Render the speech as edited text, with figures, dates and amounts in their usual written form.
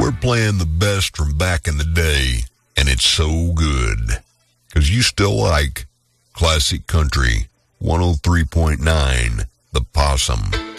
We're playing the best from back in the day, and it's so good. Because you still like Classic Country 103.9, The Possum.